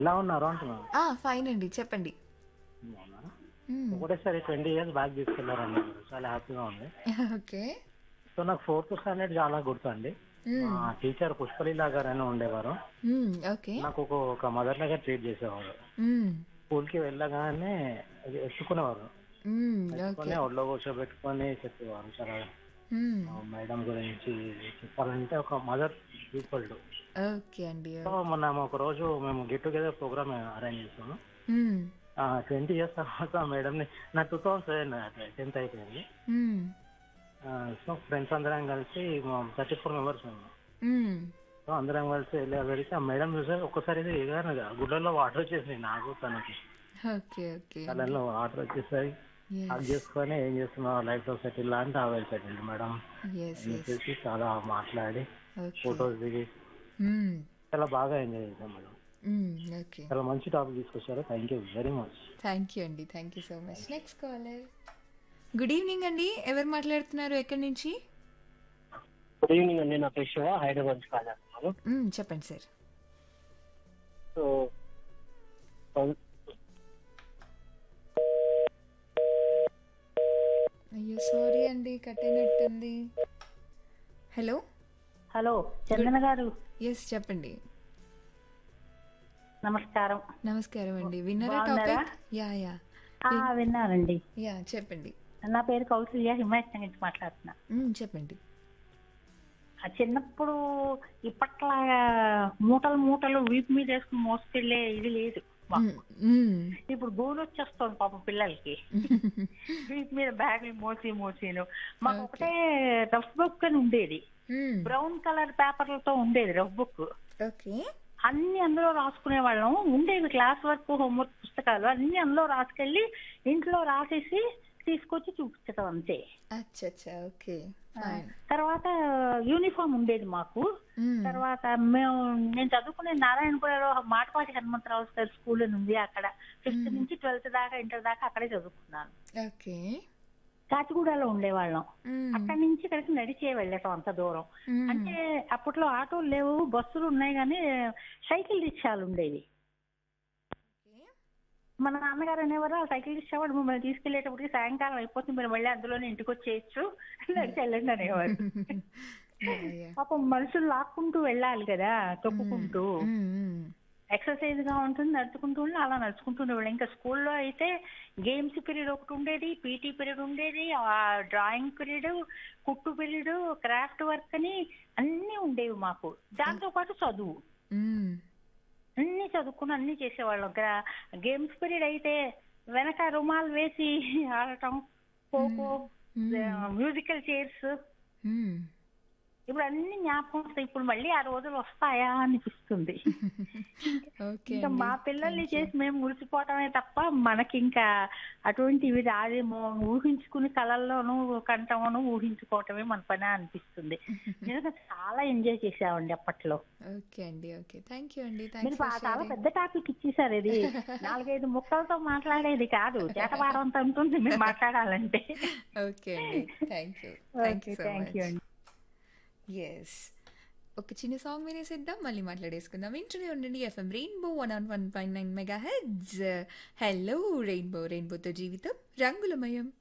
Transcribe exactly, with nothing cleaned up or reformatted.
ఎలా ఉన్నారు అంటున్నాను. ఆ! ఫైన్ అండి. చెప్పండి. అవునా? హ్మ్. ఒకటేసారి ట్వంటీ ఇయర్స్ బ్యాక్ తీసుకెళ్లారండి మీరు. చాలా హ్యాపీగా ఉంది. ఓకే. సో నాకు ఫోర్త్ స్టాండర్డ్ చాలా గుర్తండి. మా హ్మ్. టీచర్ పుష్పలీల గారు అని ఉండేవారు. హ్మ్. ఓకే. నాకు ఒక ఒక మదర్ లాగా ట్రీట్ చేసేవారు. హ్మ్. స్కూల్కి వెళ్ళగానే అది ఎత్తుకునేవారు. హ్మ్. ఓకే. ఎత్తుకొని ఒళ్ళో కూర్చోబెట్టుకొని చెప్పేవారు. చాలా హ్మ్. ఆ, మేడం గురించి చెప్పాలంటే ఒక మదర్ ఈక్వల్ టు. ఓకే అండి. So okay. మొన్న ఒక రోజు మేము గెట్ టుగెదర్ ప్రోగ్రామ్ అరేంజ్ చేసాము. హ్మ్. ట్వంటీ ఇయర్స్ తర్వాత మేడంని నా టూ థౌసండ్ సెవెన్ టెన్త్ అయిపోయింది. హ్మ్. సో ఫ్రెండ్స్ అందరం కలిసి థర్టీ ఫోర్ మెంబర్స్ మేము. హ్మ్. సో అందరం కలిసి వెళ్ళి వెళ్తే ఆ మేడం చూసే ఒక్కసారి ఎగాను గుడ్డల్లో వాటర్ వచ్చేసినాయి నాకు తనకి. ఓకే. ఓకే అండి. కళ్ళల్లో వాటర్ వచ్చేసరి హగ్ యెస్. చేసుకొని ఏం చేస్తున్నావు లైఫ్ లో సెటిల్ అంటే ఆ వెల్ సెటిల్డ్ మేడం యెస్. అని యెస్. చెప్పేసి చాలా మాట్లాడి ఓకే. ఫొటోస్ దిగి హ్మ్. చాలా బాగా ఎంజాయ్ చేశాం మేడం. హ్మ్. ఓకే. చాలా మంచి టాపిక్ తీసుకొచ్చారు. Thank you very much. Thank you అండి. Thank you so much. Next caller. Good evening అండి. ఎవరు మాట్లాడుతున్నారు? ఎక్కడి నుంచి? గుడ్ ఈవినింగ్ అండి. నా పేరు శివ, హైదరాబాద్ నుంచి కాల్ చేస్తున్నాను. హ్మ్. చెప్పండి సార్. సో పం- అయ్యో! సారీ అండి. కట్ అయినట్టుంది. హలో. హలో చందన గారు, యెస్. చెప్పండి. నమస్కారం. నమస్కారం అండి. విన్నారా బాగున్నారా? టాపిక్? యాహ్! యాహ్! ఆ, విన్ విన్నానండి. యాహ్! చెప్పండి. నా పేరు కౌసల్య, హిమాయత్ నుంచి మాట్లాడుతున్నా. హ్మ్. చెప్పండి. ఆ చిన్నప్పుడు ఇప్పట్లాగా మూటలు మూటలు వీపు మీద వేసుకుని మోసుకెళ్లే ఇది లేదు హ్మ్. మాకు. హ్మ్. ఇప్పుడు గోలు వచ్చేస్తుంది పాపం పిల్లలకి. వీపు మీద బ్యాగులు మోసి మోసిను. మాకు ఓకే. ఒకటే రఫ్ బుక్ అని ఉండేది. హ్మ్. బ్రౌన్ కలర్ పేపర్లతో ఉండేది రఫ్ బుక్. ఓకే. అన్ని అందులో రాసుకునే వాళ్ళం. ఉండేవి క్లాస్ వర్క్, హోంవర్క్ పుస్తకాలు అన్ని అందులో రాసుకెళ్ళి ఇంట్లో రాసేసి తీసుకొచ్చి చూపించడం అంతే. అచ్చచ్చా! ఓకే. ఆ, ఫైన్. తర్వాత యూనిఫామ్ ఉండేది మాకు. హ్మ్. తర్వాత మేము నేను చదువుకునే నారాయణపురంలో మాటపాటి హనుమంతరావు గారి స్కూల్ అని ఉంది. అక్కడ ఫిఫ్త్ హ్మ్. నుంచి ట్వెల్త్ దాకా ఇంటర్ దాకా అక్కడే చదువుకున్నాను. ఓకే. కాచిగూడలో ఉండేవాళ్ళం. హ్మ్. అక్కడి నుంచి ఇక్కడికి నడిచే వెళ్ళటం అంత దూరం. హ్మ్. అంటే అప్పట్లో ఆటోలు లేవు, బస్సులు ఉన్నాయి, కానీ సైకిల్ రిక్షాలు ఉండేవి. ఓకే. మన నాన్నగారు అనేవారు, ఆ సైకిల్ రిక్షా వాడు మిమ్మల్ని తీసుకెళ్లేటప్పటికి సాయంకాలం అయిపోతుంది, మీరు మళ్ళీ అందులోనే ఇంటికి వచ్చేయచ్చు, నడిచి వెళ్ళండి అనేవారు. యాహ్! యాహ్! పాపం మనుషులు లాక్కుంటూ వెళ్ళాలి కదా, హ్మ్. తొక్కుకుంటూ. హ్మ్. హ్మ్. ఎక్సర్సైజ్ గా ఉంటుంది, నడుచుకుంటూ ఉండి అలా నడుచుకుంటూ ఉండేవాళ్ళు. ఇంకా స్కూల్లో అయితే గేమ్స్ పీరియడ్ ఒకటి ఉండేది, పీటీ పీరియడ్ ఉండేది, ఆ డ్రాయింగ్ పీరియడ్, కుట్టు పీరియడ్, క్రాఫ్ట్ వర్క్ అని అన్ని ఉండేవి మాకు. ఓహ్! దాంతో పాటు చదువు. హ్మ్. అన్ని చదువుకుని అన్ని చేసేవాళ్ళం. గ్రా- గేమ్స్ పీరియడ్ అయితే వెనక రుమాలు వేసి ఆడటం, హ్మ్. ఖోఖో, హ్మ్. Musical chairs. హ్మ్. ఇప్పుడు అన్ని జ్ఞాపకం వస్తాయి. ఇప్పుడు మళ్ళీ ఆ రోజులు వస్తాయా అనిపిస్తుంది. ఇంకా ఓకే ఇంకా అండి. మా పిల్లల్ని థ్యాంక్ యూ. చేసి మేము మురిసిపోవటమే తప్ప మనకి ఇంకా అటువంటివి రాదేమో, ఊహించుకుని కళల్లోనూ కంటలోనూ ఊహించుకోవటమే మన పని అనిపిస్తుంది. నిజంగా చాలా ఎంజాయ్ చేసామండి అప్పట్లో. ఓకే అండి. ఓకే. థ్యాంక్ యూ అండి. మీరు థాంక్స్ ఫర్ బా- చాలా షేరింగ్. పెద్ద టాపిక్ ఇచ్చేసారు. ఇది నాలుగైదు ముక్కలతో మాట్లాడేది కాదు, చేటవారంత ఉంటుంది మేము మాట్లాడాలంటే. ఓకే అండి. Thank you. Thank you okay, so thank you much. అండి. యెస్. ఒక చిన్న సాంగ్ వినేసేద్దాం. మళ్ళీ మాట్లాడేసుకుందాం. వింటూనే ఉండండి FM rainbow one on one point nine mega heads. Hello rainbow, రెయిన్బోతో జీవితం రంగులమయం.